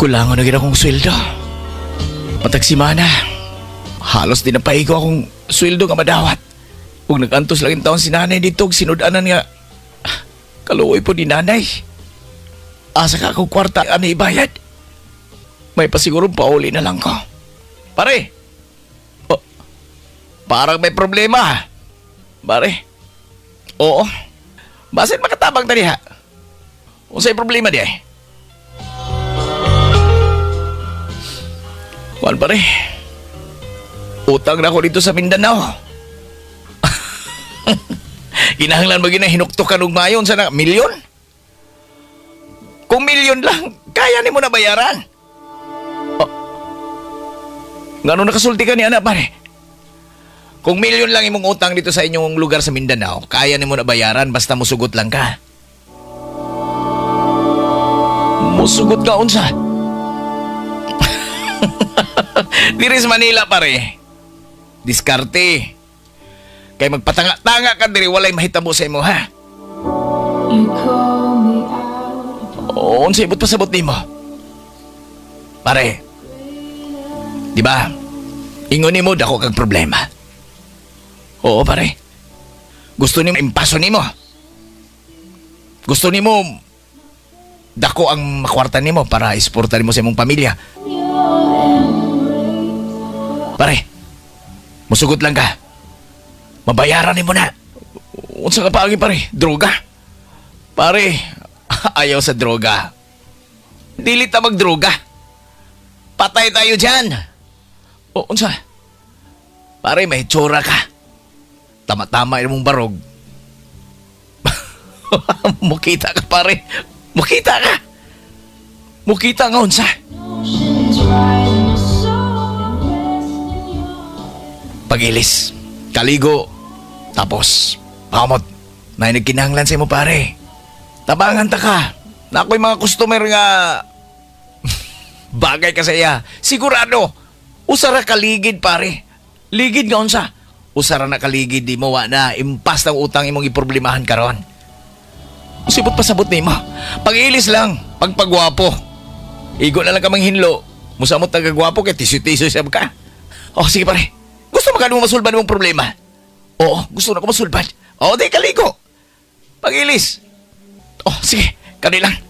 Kulangon na gina akong sweldo. Patagsimana. Halos din napaigo akong sweldo nga madawat. Kung nag-antos lang taon si nanay dito, sinudanan nga. Kaluoy po ni nanay. Asa ka akong kwarta ani ibayad. May pasigurong pauli na lang ko. Pare! Oh, parang may problema. Pare? Oo. Basit makatabang tadi ha? Unsay problema di ay? Kuan pare? Utang na ako dito sa Mindanao. Kinahanglan ba gina hinuktukan og mayon sa milyon? Kung milyon lang, kaya ni mo na bayaran. Oh. Ngano nakasulti ka ni anak pare? Kung milyon lang imong utang dito sa inyong lugar sa Mindanao, kaya ni mo na bayaran basta musugot lang ka. Musugot ka unsa? Diri sa Manila pare. Diskarte. Kay magpatanga-tanga ka diri walay mahitabo sa imo ha. Oo, unsay ibot pasabot nimo? Pare. Di ba? Ingon nimo dako kag problema. Oo pare. Gusto nimo impaso nimo. Gusto nimo dako ang makwarta nimo para isporta nimo sa imong pamilya. Pare. Musugot lang ka. Mabayaran nimo na. Unsa ka paagi pare? Droga? Pare, ayaw sa droga. Dili ta magdroga. Patay tayo dyan. O, unsa? Pare, may tsura ka. Tama-tama mong barog. Mukita ka pare. Mukita ka. Mukita nga unsa? Pagilis. Kaligo. Tapos, pakamot. Na nagkinahanglan sa mo pare. Tabangan ta ka. Na ako'y mga customer nga bagay ka sa iya. Sigurado. Usara kaligid pare. Ligid nga unsa. Usara na kaligid di mo wa na impas ng utang imong iproblemahan karon. Sibot pasabot nimo. Pag-ilis lang, pagpagwapo. Igo na lang ka manghinlo. Musamot tagagwapo kay tisyo-tisyo siya ka. Oh, sige pare. Gusto mo ka nung masulban mong problema? Oo, gusto na ko masulban. Oo, di kaligo. Pag-ilis. Oh, sige, kani lang.